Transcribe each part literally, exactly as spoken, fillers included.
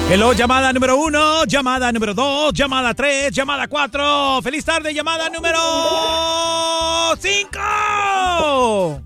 Hello, llamada número uno, llamada número dos, llamada tres, llamada cuatro. Feliz tarde, llamada número cinco.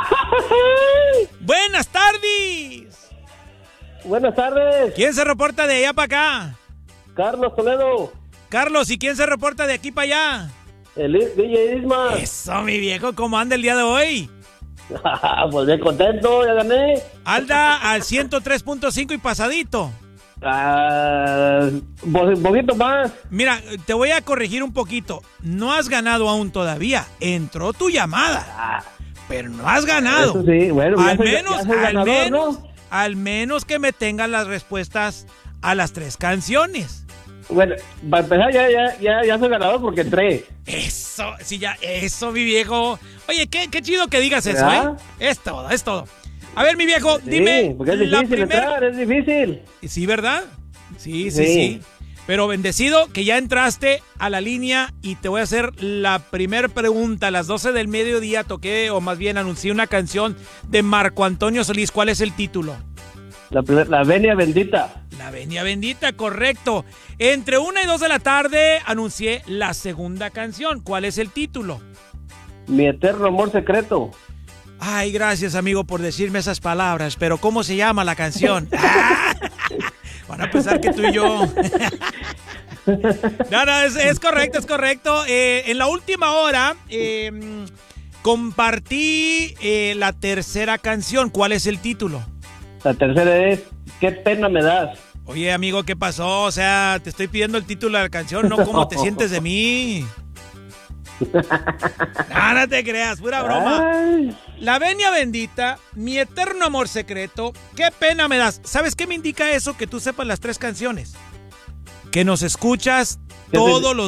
Buenas tardes. Buenas tardes. ¿Quién se reporta de allá para acá? Carlos Toledo. Carlos, ¿y quién se reporta de aquí para allá? El D J Isma. Eso, mi viejo, ¿cómo anda el día de hoy? Pues bien contento, ya gané. Anda al ciento tres punto cinco y pasadito. Ah, un poquito más. Mira, te voy a corregir un poquito. No has ganado aún todavía. Entró tu llamada, Ah, pero no has ganado. eso sí, bueno, al ya soy- menos, ya soy al ganador, menos, ¿no? al menos que me tengas las respuestas a las tres canciones. Bueno, para empezar ya, ya, ya, ya soy ganador porque entré. Eso, sí, ya, eso, mi viejo. Oye, qué, qué chido que digas eso, ¿verdad? ¿eh? Es todo, es todo. A ver, mi viejo, Sí, dime. porque es la difícil primer- entrar, es difícil. Sí, ¿verdad? Sí, sí, sí, Sí. Pero bendecido que ya entraste a la línea y te voy a hacer la primer pregunta. A las doce del mediodía toqué, o más bien anuncié una canción de Marco Antonio Solís. ¿Cuál es el título? La, primer- la venia bendita. La Venia Bendita, correcto. Entre una y dos de la tarde anuncié la segunda canción. ¿Cuál es el título? Mi eterno amor secreto. Ay, gracias, amigo, por decirme esas palabras, pero ¿cómo se llama la canción? Ah, van a pensar que tú y yo... No, no, es, es correcto, es correcto. Eh, en la última hora eh, compartí eh, la tercera canción. ¿Cuál es el título? La tercera es ¿Qué pena me das? Oye, amigo, ¿qué pasó? O sea, te estoy pidiendo el título de la canción, no cómo te sientes de mí. No, no te creas, pura broma. Ay, La Venia Bendita, Mi Eterno Amor Secreto, Qué Pena Me Das. ¿Sabes qué me indica eso? Que tú sepas las tres canciones. Que nos escuchas ¿Qué todos signi- los